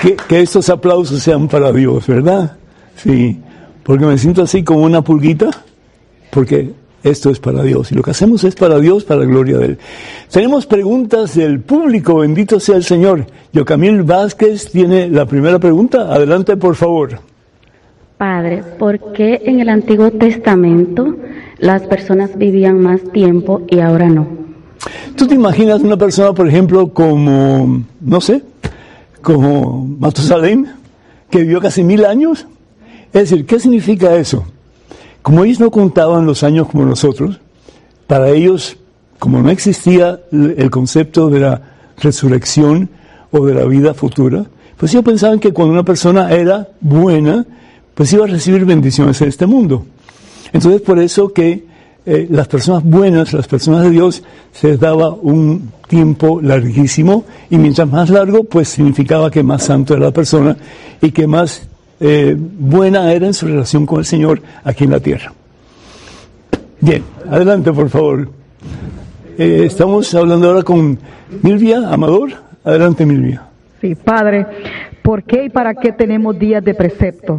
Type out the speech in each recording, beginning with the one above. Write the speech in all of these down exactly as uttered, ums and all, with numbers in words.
que, que estos aplausos sean para Dios, ¿verdad? Sí, porque me siento así como una pulguita, porque esto es para Dios, y lo que hacemos es para Dios, para la gloria de Él. Tenemos preguntas del público, bendito sea el Señor. Yocamil Vázquez tiene la primera pregunta, adelante por favor. Padre, ¿por qué en el Antiguo Testamento las personas vivían más tiempo y ahora no? ¿Tú te imaginas una persona, por ejemplo, como, no sé, como Matusalén, que vivió casi mil años? Es decir, ¿qué significa eso? Como ellos no contaban los años como nosotros, para ellos, como no existía el concepto de la resurrección o de la vida futura, pues ellos pensaban que cuando una persona era buena, pues iba a recibir bendiciones en este mundo. Entonces, por eso que eh, las personas buenas, las personas de Dios, se les daba un tiempo larguísimo, y mientras más largo, pues significaba que más santo era la persona y que más Eh, buena era en su relación con el Señor aquí en la tierra. Bien, adelante por favor. Eh, estamos hablando ahora con Milvia Amador. Adelante, Milvia. Sí, Padre, ¿por qué y para qué tenemos días de precepto?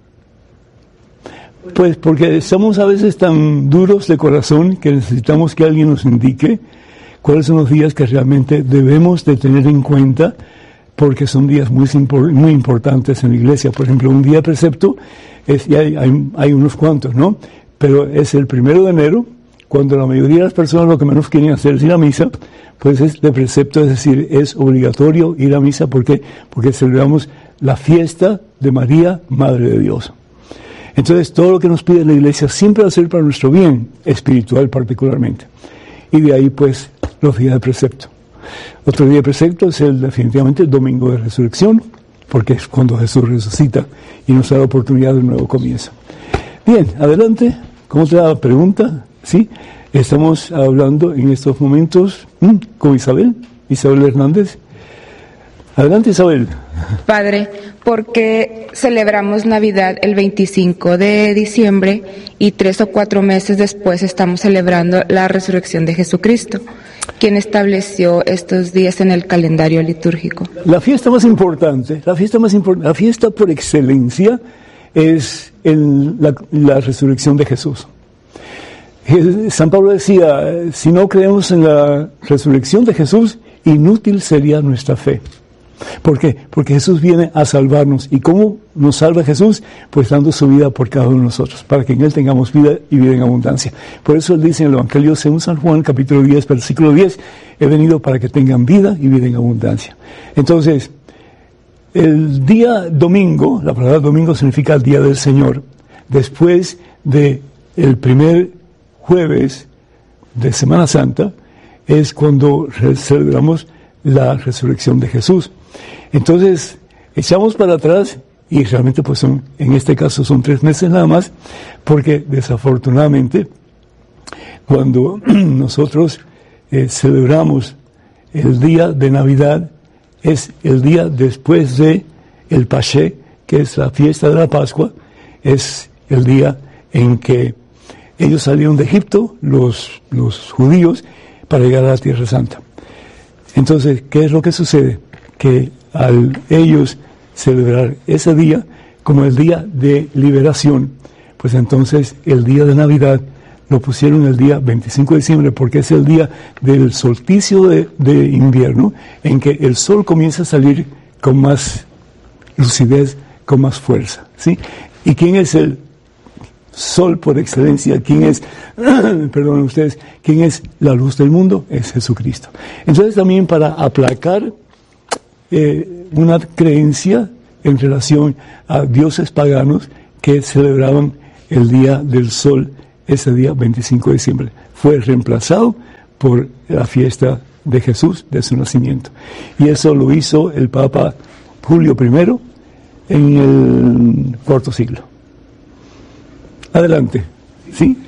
Pues porque somos a veces tan duros de corazón que necesitamos que alguien nos indique cuáles son los días que realmente debemos de tener en cuenta, porque son días muy, muy importantes en la iglesia. Por ejemplo, un día de precepto, es, y hay, hay, hay unos cuantos, ¿no? Pero es el primero de enero, cuando la mayoría de las personas lo que menos quieren hacer es ir a misa, pues es de precepto, es decir, es obligatorio ir a misa. ¿Por qué? Porque celebramos la fiesta de María, Madre de Dios. Entonces, todo lo que nos pide la iglesia siempre va a ser para nuestro bien, espiritual particularmente. Y de ahí, pues, los días de precepto. Otro día de precepto es el, definitivamente el domingo de resurrección, porque es cuando Jesús resucita y nos da la oportunidad de un nuevo comienzo. Bien, adelante, con otra pregunta. Sí, estamos hablando en estos momentos ¿hmm? con Isabel, Isabel Hernández. Adelante, Isabel. Padre, ¿por qué celebramos Navidad el veinticinco de diciembre y tres o cuatro meses después estamos celebrando la resurrección de Jesucristo? ¿Quién estableció estos días en el calendario litúrgico? La fiesta más importante, la fiesta más importante, la fiesta por excelencia es el, la, la resurrección de Jesús. San Pablo decía, si no creemos en la resurrección de Jesús, inútil sería nuestra fe. ¿Por qué? Porque Jesús viene a salvarnos. ¿Y cómo nos salva Jesús? Pues dando su vida por cada uno de nosotros, para que en Él tengamos vida y vida en abundancia. Por eso Él dice en el Evangelio según San Juan, capítulo diez, versículo diez, he venido para que tengan vida y vida en abundancia. Entonces, el día domingo, la palabra domingo significa el día del Señor, después de el primer jueves de Semana Santa, es cuando celebramos la resurrección de Jesús. Entonces, echamos para atrás, y realmente pues son, en este caso son tres meses nada más, porque desafortunadamente, cuando nosotros eh, celebramos el día de Navidad, es el día después de el Pasché, que es la fiesta de la Pascua, es el día en que ellos salieron de Egipto, los, los judíos, para llegar a la Tierra Santa. Entonces, ¿qué es lo que sucede? Que al ellos celebrar ese día como el día de liberación, pues entonces el día de Navidad lo pusieron el día veinticinco de diciembre, porque es el día del solsticio de, de invierno, en que el sol comienza a salir con más lucidez, con más fuerza, ¿sí? ¿Y quién es el sol por excelencia? ¿Quién es, perdón ustedes, quién es la luz del mundo? Es Jesucristo. Entonces también para aplacar eh, una creencia en relación a dioses paganos que celebraban el día del sol, ese día veinticinco de diciembre, fue reemplazado por la fiesta de Jesús, de su nacimiento. Y eso lo hizo el Papa Julio primero en el cuarto siglo. Adelante. ¿Sí?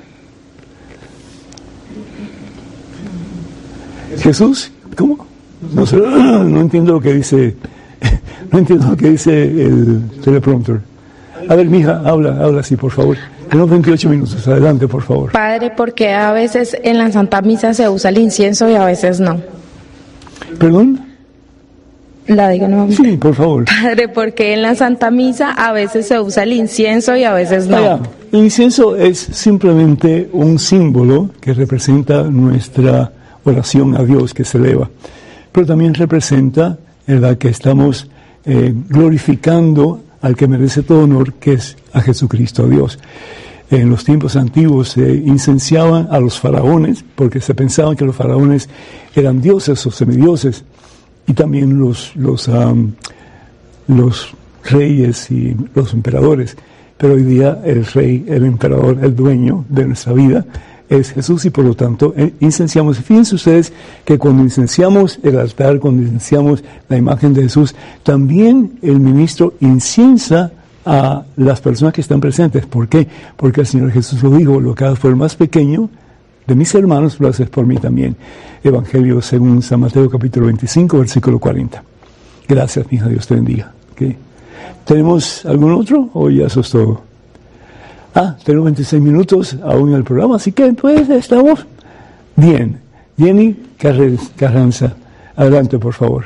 Jesús, ¿cómo? No sé, no entiendo lo que dice, no entiendo lo que dice el teleprompter. A ver, mija, habla, habla así, por favor. Tenemos veintiocho minutos, adelante, por favor. Padre, porque a veces en la Santa Misa se usa el incienso y a veces no. ¿Perdón? La digo nuevamente. Sí, por favor. Padre, porque en la Santa Misa a veces se usa el incienso y a veces no. Vaya, el incienso es simplemente un símbolo que representa nuestra oración a Dios que se eleva, pero también representa, ¿verdad?, que estamos eh, glorificando al que merece todo honor, que es a Jesucristo, a Dios. En los tiempos antiguos se incenciaban a los faraones, porque se pensaban que los faraones eran dioses o semidioses, y también los, los, um, los reyes y los emperadores. Pero hoy día el rey, el emperador, el dueño de nuestra vida es Jesús, y por lo tanto eh, incenciamos. Fíjense ustedes que cuando incenciamos el altar, cuando incenciamos la imagen de Jesús, también el ministro inciensa a las personas que están presentes. ¿Por qué? Porque el Señor Jesús lo dijo: lo que hagas por el más pequeño de mis hermanos, lo haces por mí también. Evangelio según San Mateo capítulo veinticinco, versículo cuarenta. Gracias, mi hija, Dios te bendiga. ¿Okay? ¿Tenemos algún otro o ya eso es todo? Ah, tenemos veintiséis minutos aún en el programa, así que pues estamos bien. Jenny Carranza, adelante por favor.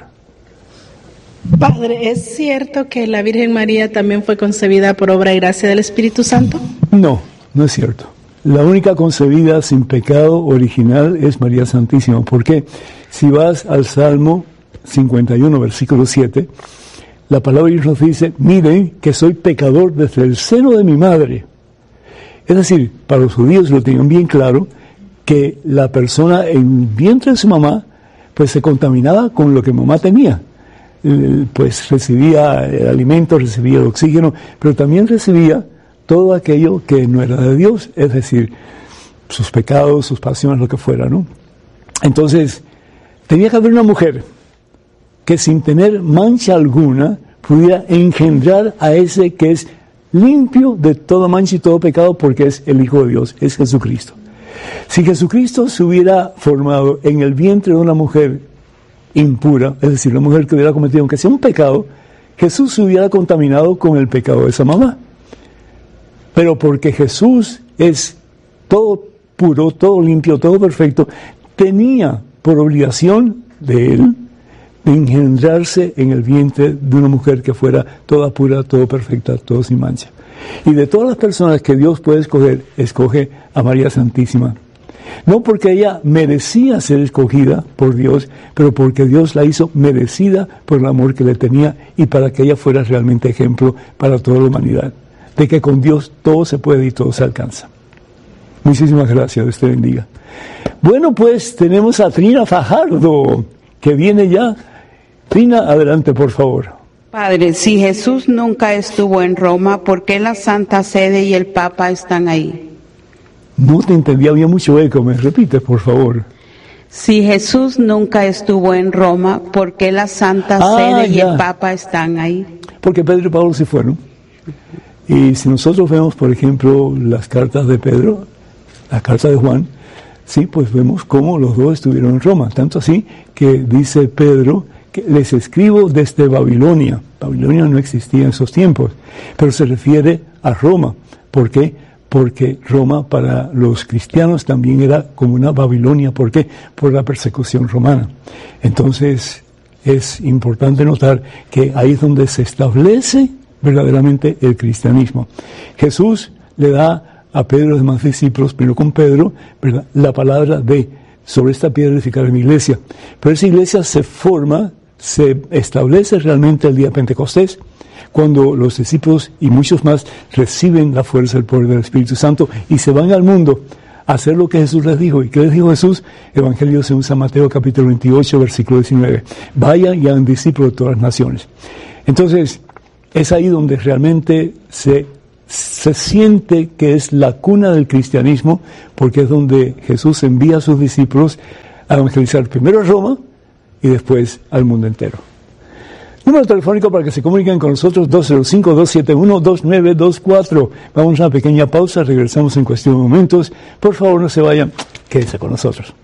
Padre, ¿es cierto que la Virgen María también fue concebida por obra y gracia del Espíritu Santo? No, no es cierto. La única concebida sin pecado original es María Santísima. ¿Por qué? Si vas al Salmo cincuenta y uno, versículo siete, la palabra de Dios nos dice: miren que soy pecador desde el seno de mi madre. Es decir, para los judíos lo tenían bien claro, que la persona en el vientre de su mamá pues se contaminaba con lo que mamá tenía. Pues recibía el alimento, recibía el oxígeno, pero también recibía todo aquello que no era de Dios, es decir, sus pecados, sus pasiones, lo que fuera, ¿no? Entonces, tenía que haber una mujer que sin tener mancha alguna pudiera engendrar a ese que es limpio de toda mancha y todo pecado, porque es el Hijo de Dios, es Jesucristo. Si Jesucristo se hubiera formado en el vientre de una mujer impura, es decir, una mujer que hubiera cometido aunque sea un pecado, Jesús se hubiera contaminado con el pecado de esa mamá. Pero porque Jesús es todo puro, todo limpio, todo perfecto, tenía por obligación de él de engendrarse en el vientre de una mujer que fuera toda pura, todo perfecta, todo sin mancha. Y de todas las personas que Dios puede escoger, escoge a María Santísima. No porque ella merecía ser escogida por Dios, pero porque Dios la hizo merecida por el amor que le tenía y para que ella fuera realmente ejemplo para toda la humanidad, de que con Dios todo se puede y todo se alcanza. Muchísimas gracias, Dios te bendiga. Bueno, pues tenemos a Trina Fajardo, que viene ya. Trina, adelante, por favor. Padre, si Jesús nunca estuvo en Roma, ¿por qué la Santa Sede y el Papa están ahí? No te entendí, había mucho eco, ¿me repites, por favor? Si Jesús nunca estuvo en Roma, ¿por qué la Santa ah, Sede y ya. el Papa están ahí? Porque Pedro y Pablo se fueron. Y si nosotros vemos, por ejemplo, las cartas de Pedro, las cartas de Juan, sí, pues vemos cómo los dos estuvieron en Roma. Tanto así que dice Pedro que les escribo desde Babilonia. Babilonia no existía en esos tiempos, pero se refiere a Roma. ¿Por qué? Porque Roma para los cristianos también era como una Babilonia. ¿Por qué? Por la persecución romana. Entonces es importante notar que ahí es donde se establece verdaderamente el cristianismo. Jesús le da a Pedro y los demás discípulos, primero con Pedro, ¿verdad?, la palabra de sobre esta piedra edificar mi iglesia. Pero esa iglesia se forma, se establece realmente el día de Pentecostés, cuando los discípulos y muchos más reciben la fuerza del poder del Espíritu Santo y se van al mundo a hacer lo que Jesús les dijo. ¿Y qué les dijo Jesús? Evangelio según San Mateo capítulo veintiocho, versículo diecinueve. Vayan y hagan discípulos de todas las naciones. Entonces, es ahí donde realmente se, se siente que es la cuna del cristianismo, porque es donde Jesús envía a sus discípulos a evangelizar primero a Roma y después al mundo entero. Número telefónico para que se comuniquen con nosotros, dos cero cinco, dos siete uno, dos nueve dos cuatro. Vamos a una pequeña pausa, regresamos en cuestión de momentos. Por favor, no se vayan, quédense con nosotros.